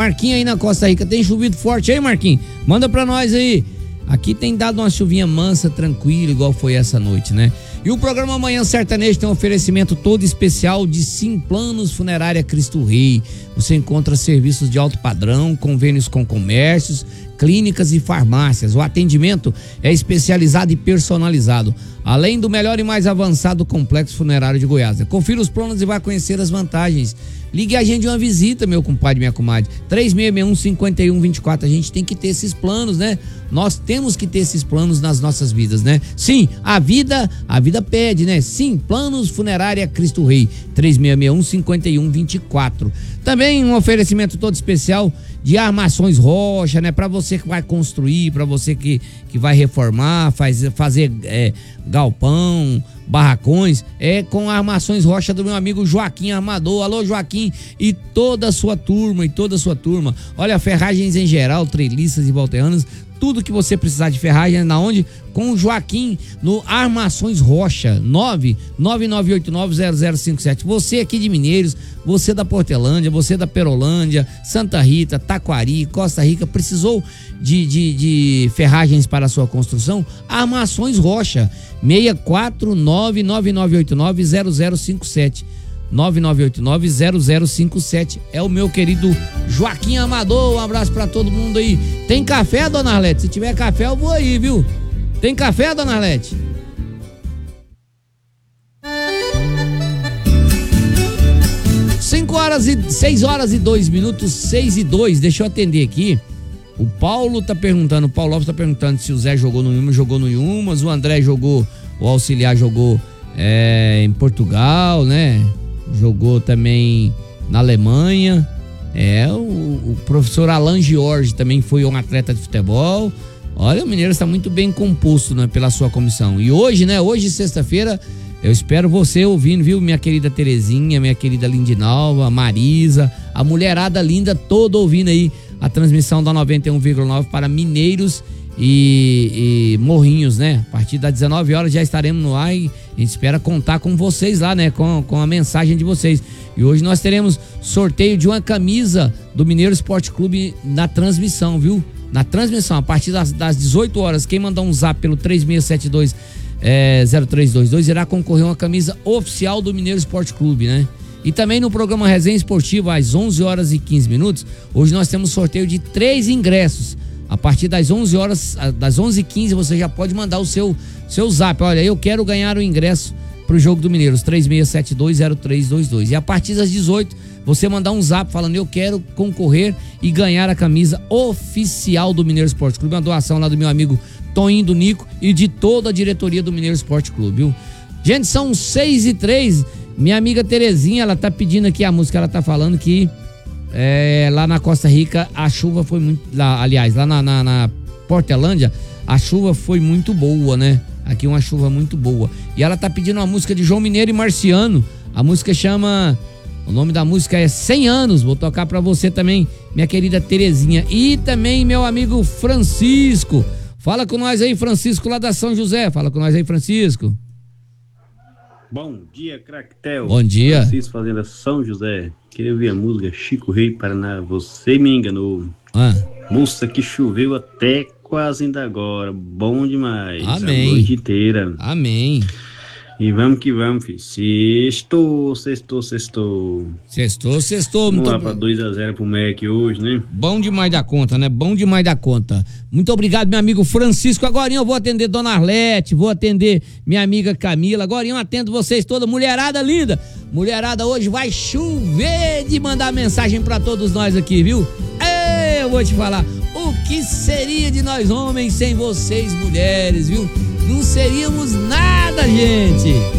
Marquinhos aí na Costa Rica, tem chovido forte aí, Marquinhos? Manda pra nós aí. Aqui tem dado uma chuvinha mansa, tranquila, igual foi essa noite, né? E o programa Amanhã Sertanejo tem um oferecimento todo especial de Simplanos Funerária Cristo Rei. Você encontra serviços de alto padrão, convênios com comércios, clínicas e farmácias. O atendimento é especializado e personalizado, além do melhor e mais avançado complexo funerário de Goiás. Confira os planos e vai conhecer as vantagens. Ligue a gente de uma visita, meu compadre, minha comadre. 3661-5124. A gente tem que ter esses planos, né? Nós temos que ter esses planos nas nossas vidas, né? Sim, a vida pede, né? Sim, Planos Funerária Cristo Rei. 3661-5124. Também um oferecimento todo especial de Armações Rocha, né? Para você que vai construir, para você que vai reformar, fazer galpão, barracões, com Armações Rocha do meu amigo Joaquim Armador. Alô, Joaquim e toda a sua turma, Olha, ferragens em geral, treliças e volteanas, tudo que você precisar de ferragem, na onde? Com o Joaquim, no Armações Rocha, 999890057. Você aqui de Mineiros, você da Portelândia, você da Perolândia, Santa Rita, Taquari, Costa Rica, precisou de ferragens para a sua construção? Armações Rocha, 64999890057. 9989-0057 é o meu querido Joaquim Amador. Um abraço pra todo mundo aí. Tem café, dona Arlete? Se tiver café eu vou aí, viu? Tem café, dona Arlete? Seis horas e 2 minutos, 6 e 2. Deixa eu atender aqui. O Paulo Lopes tá perguntando se o Zé jogou no Yumas, o André jogou, o auxiliar jogou em Portugal, né? Jogou também na Alemanha. O professor Alan Jorge também foi um atleta de futebol. Olha, o Mineiro está muito bem composto, né, pela sua comissão. E hoje, né? Hoje, sexta-feira, eu espero você ouvindo, viu? Minha querida Terezinha, minha querida Lindinalva, Marisa, a mulherada linda toda ouvindo aí a transmissão da 91,9 para Mineiros e Morrinhos, né? A partir das 19 horas já estaremos no ar e a gente espera contar com vocês lá, né? Com a mensagem de vocês. E hoje nós teremos sorteio de uma camisa do Mineiro Esporte Clube na transmissão, viu? Na transmissão, a partir das 18 horas, quem mandar um zap pelo 3672-0322 irá concorrer a uma camisa oficial do Mineiro Esporte Clube, né? E também no programa Resenha Esportiva, às 11 horas e 15 minutos, hoje nós temos sorteio de 3 ingressos. A partir das 11 horas, das 11h15, você já pode mandar o seu zap. Olha, eu quero ganhar o ingresso pro jogo do Mineiros, 3672-0322. E a partir das 18, você mandar um zap falando, eu quero concorrer e ganhar a camisa oficial do Mineiro Esporte Clube. Uma doação lá do meu amigo Toninho do Nico e de toda a diretoria do Mineiro Esporte Clube, viu? Gente, são 6h03. Minha amiga Terezinha, ela tá pedindo aqui a música, ela tá falando que lá na Costa Rica a chuva foi muito, lá na Portelândia, a chuva foi muito boa, né? Aqui uma chuva muito boa. E ela tá pedindo uma música de João Mineiro e Marciano. A música o nome da música é 100 anos. Vou tocar pra você também, minha querida Terezinha. E também meu amigo Francisco. Fala com nós aí, Francisco, lá da São José. Fala com nós aí, Francisco. Bom dia, Cractel. Bom dia. Francisco Fazenda São José. Queria ouvir a música Chico Rei Paraná. Você me enganou. Moça que choveu até quase ainda agora. Bom demais. Amém. A noite inteira. Amém. E vamos que vamos, filho. Sextou. Vamos lá pra 2-0 pro MEC hoje, né? Bom demais da conta, né? Bom demais da conta. Muito obrigado, meu amigo Francisco. Agora eu vou atender Dona Arlete, vou atender minha amiga Camila. Agora eu atendo vocês toda. Mulherada linda. Mulherada, hoje vai chover de mandar mensagem pra todos nós aqui, viu? Eu vou te falar. O que seria de nós homens sem vocês mulheres, viu? Não seríamos nada, gente.